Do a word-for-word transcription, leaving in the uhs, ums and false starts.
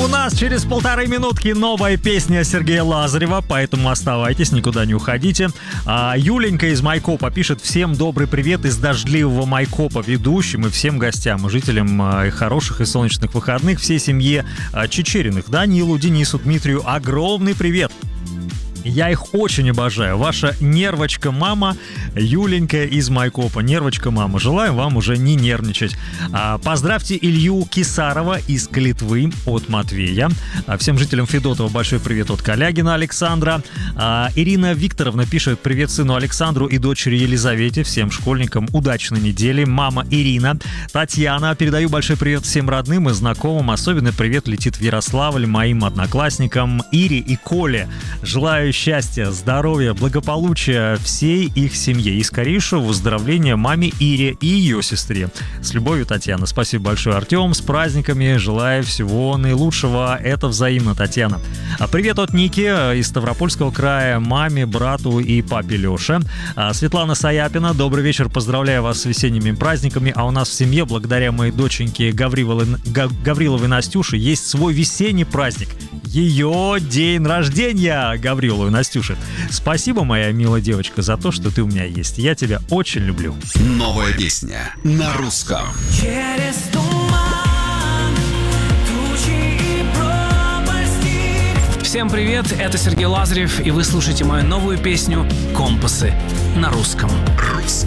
У нас через полторы минутки новая песня Сергея Лазарева, поэтому оставайтесь, никуда не уходите. А Юленька из Майкопа пишет: всем добрый привет из дождливого Майкопа ведущим и всем гостям и жителям а, и хороших и солнечных выходных, всей семье а, Чечериных. Данилу, Денису, Дмитрию огромный привет. Я их очень обожаю. Ваша нервочка-мама Юленька из Майкопа. Нервочка-мама. Желаю вам уже не нервничать. А, поздравьте Илью Кисарова из Калитвы от Матвея. А, всем жителям Федотова большой привет от Калягина Александра. А, Ирина Викторовна пишет: привет сыну Александру и дочери Елизавете. Всем школьникам удачной недели. Мама Ирина. Татьяна: передаю большой привет всем родным и знакомым. Особенный привет летит в Ярославль моим одноклассникам Ире и Коле. Желаю счастья, здоровья, благополучия всей их семье и скорейшего выздоровления маме Ире и ее сестре. С любовью, Татьяна. Спасибо большое, Артем. С праздниками. Желаю всего наилучшего. Это взаимно, Татьяна. А привет от Ники из Ставропольского края маме, брату и папе Леше. А Светлана Саяпина: добрый вечер. Поздравляю вас с весенними праздниками. А у нас в семье, благодаря моей доченьке Гавриловой, Гавриловой Настюше, есть свой весенний праздник. Ее день рождения, Гавриловой Настюши. Спасибо, моя милая девочка, за то, что ты у меня есть. Я тебя очень люблю. Новая песня на русском. Через туман, тучи и пропасти. Всем привет, это Сергей Лазарев, и вы слушаете мою новую песню «Компасы» на русском. Русский.